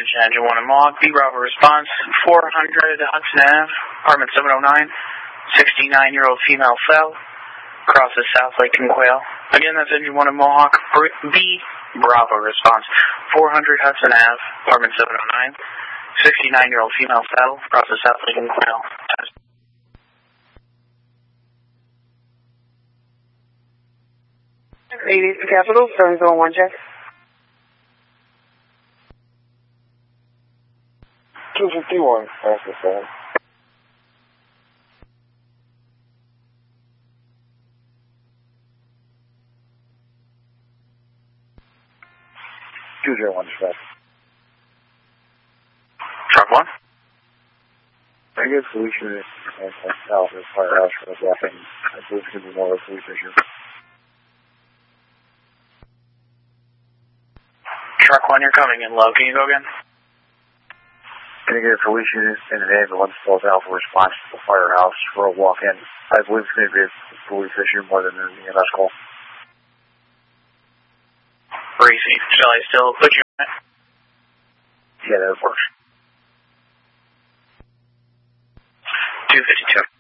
Attention, Engine 1 and Mohawk. B Bravo response, 400 Hudson Ave, apartment 709. 69-year-old female fell. Crosses South Lake and Quail. Again, that's Engine 1 and Mohawk. B Bravo response, 400 Hudson Ave, apartment 709. 69-year-old female fell. Crosses South Lake and Quail. Ladies Capital, 701 check. 251, that's the phone. Truck 1. I guess Felicia and South is firehouse for the weapon. I believe it's going to be more of a police issue. Truck 1, you're coming in low. Can you go again? Can you get Felicia in an ambulance called Alpha response to the firehouse for a walk-in? I believe it's going to be a police issue more than an EMS call. Breezy. Shall I still put you on it? Yeah, that works. 252.